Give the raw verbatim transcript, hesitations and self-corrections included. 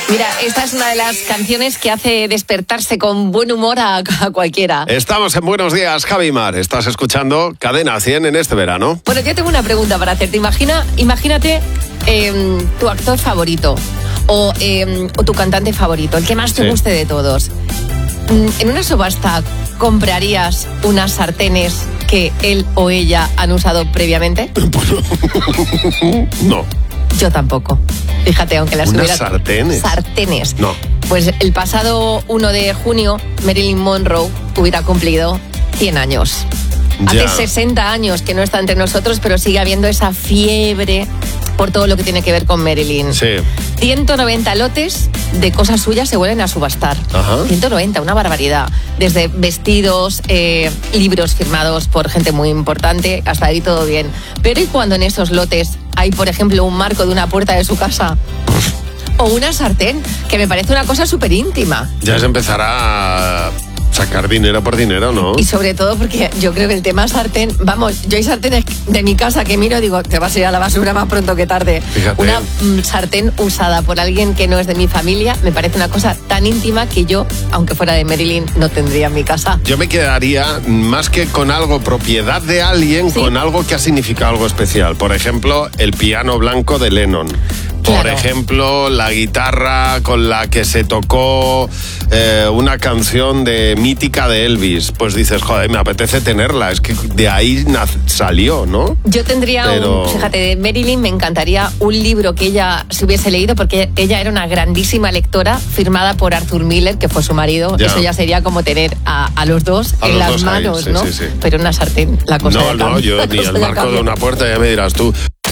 Mira, esta es una de las canciones que hace despertarse con buen humor a, a cualquiera. Estamos en Buenos Días, Javi Mar. Estás escuchando Cadena cien en este verano. Bueno, yo tengo una pregunta para hacerte. Imagina, imagínate eh, tu actor favorito o, eh, o tu cantante favorito, el que más te sí. guste de todos. En una subasta, ¿comprarías unas sartenes que él o ella han usado previamente? No. Yo tampoco. Fíjate, aunque las ¿Unas hubiera... sartenes? Sartenes. No. Pues el pasado uno de junio, Marilyn Monroe hubiera cumplido cien años. Ya. Hace sesenta años que no está entre nosotros, pero sigue habiendo esa fiebre por todo lo que tiene que ver con Marilyn. Sí. ciento noventa lotes de cosas suyas se vuelven a subastar. Ajá. ciento noventa, una barbaridad. Desde vestidos, eh, libros firmados por gente muy importante, hasta ahí todo bien. Pero ¿y cuando en esos lotes hay, por ejemplo, un marco de una puerta de su casa? O una sartén, que me parece una cosa súper íntima. Ya se empezará a sacar dinero por dinero, ¿no? Y sobre todo porque yo creo que el tema sartén, vamos, yo hay sartenes de mi casa que miro y digo, te vas a ir a la basura más pronto que tarde. Fíjate. Una mm, sartén usada por alguien que no es de mi familia me parece una cosa tan íntima que yo, aunque fuera de Marilyn, no tendría en mi casa. Yo me quedaría más que con algo propiedad de alguien, ¿Sí? con algo que ha significado algo especial. Por ejemplo, el piano blanco de Lennon. Por Claro. ejemplo, la guitarra con la que se tocó eh, una canción de mítica de Elvis. Pues dices, joder, me apetece tenerla. Es que de ahí naz- salió, ¿no? Yo tendría, Pero... un, fíjate, de Marilyn me encantaría un libro que ella se hubiese leído, porque ella era una grandísima lectora, firmada por Arthur Miller, que fue su marido. Ya. Eso ya sería como tener a, a los dos A en los las dos ahí, manos, sí, ¿no? sí, sí. Pero una sartén, la cosa No, ya no, cambia, yo la ni cosa el ya marco cambia. de una puerta, ya me dirás tú.